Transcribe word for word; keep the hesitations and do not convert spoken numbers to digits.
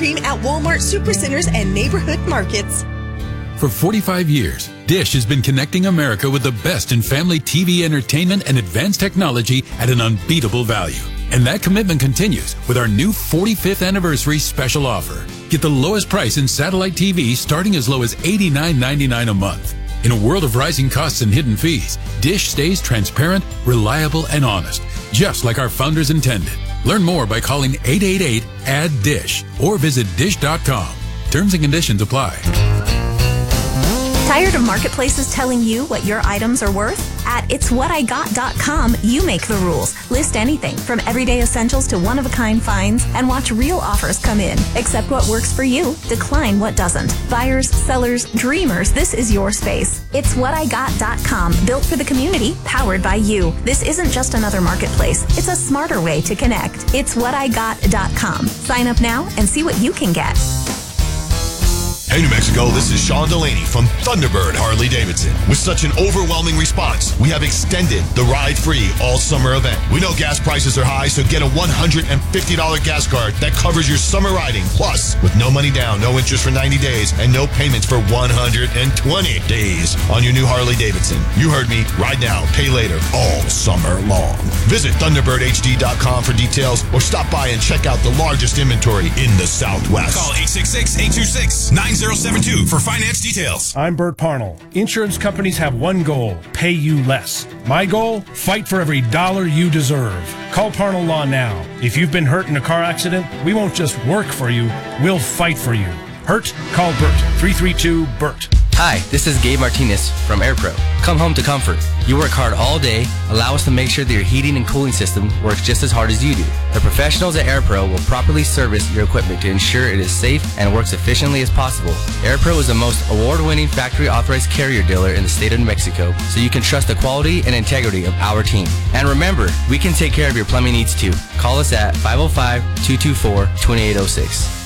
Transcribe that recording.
cream at Walmart Supercenters and neighborhood markets. For forty-five years, Dish has been connecting America with the best in family T V entertainment and advanced technology at an unbeatable value. And that commitment continues with our new forty-fifth anniversary special offer. Get the lowest price in satellite T V starting as low as eighty-nine ninety-nine a month. In a world of rising costs and hidden fees, Dish stays transparent, reliable, and honest, just like our founders intended. Learn more by calling eight eight eight, A D D D I S H or visit dish dot com. Terms and conditions apply. Tired of marketplaces telling you what your items are worth? At it's what I got dot com, you make the rules. List anything from everyday essentials to one-of-a-kind finds and watch real offers come in. Accept what works for you. Decline what doesn't. Buyers, sellers, dreamers, this is your space. it's what I got dot com, built for the community, powered by you. This isn't just another marketplace. It's a smarter way to connect. it's what I got dot com. Sign up now and see what you can get. Hey, New Mexico, this is Sean Delaney from Thunderbird Harley-Davidson. With such an overwhelming response, we have extended the ride-free all-summer event. We know gas prices are high, so get a one hundred fifty dollars gas card that covers your summer riding. Plus, with no money down, no interest for ninety days, and no payments for one hundred twenty days on your new Harley-Davidson. You heard me. Ride now, pay later, all summer long. Visit Thunderbird H D dot com for details or stop by and check out the largest inventory in the Southwest. Call eight six six, eight two six, nine zero seven two for finance details. I'm Bert Parnell. Insurance companies have one goal, pay you less. My goal, fight for every dollar you deserve. Call Parnell Law now. If you've been hurt in a car accident, we won't just work for you, we'll fight for you. Hurt? Call Bert. three three two, B E R T. Hi, this is Gabe Martinez from AirPro. Come home to comfort. You work hard all day. Allow us to make sure that your heating and cooling system works just as hard as you do. The professionals at AirPro will properly service your equipment to ensure it is safe and works efficiently as possible. AirPro is the most award-winning factory-authorized carrier dealer in the state of New Mexico, so you can trust the quality and integrity of our team. And remember, we can take care of your plumbing needs too. Call us at five oh five, two two four, two eight oh six.